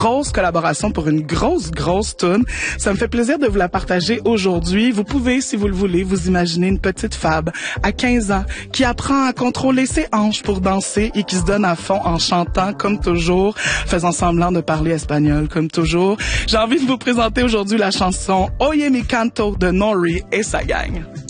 grosse collaboration pour une grosse toune. Ça me fait plaisir de vous la partager aujourd'hui. Vous pouvez, si vous le voulez, vous imaginer une petite Fab à 15 ans qui apprend à contrôler ses hanches pour danser et qui se donne à fond en chantant comme toujours, faisant semblant de parler espagnol comme toujours. J'ai envie de vous présenter aujourd'hui la chanson Oye mi canto de Nori et sa gang.